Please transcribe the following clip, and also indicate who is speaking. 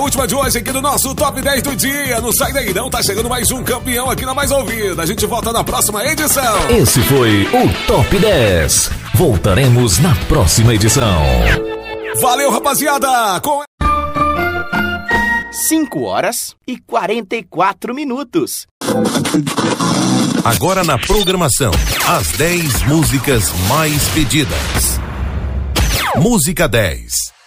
Speaker 1: Última de hoje aqui no nosso Top 10 do dia. Não sai daí não, tá chegando mais um campeão aqui na Mais Ouvida. A gente volta na próxima edição.
Speaker 2: Esse foi o Top 10. Voltaremos na próxima edição.
Speaker 1: Valeu, rapaziada!
Speaker 3: 5h44.
Speaker 4: Agora na programação, as 10 músicas mais pedidas. Música 10.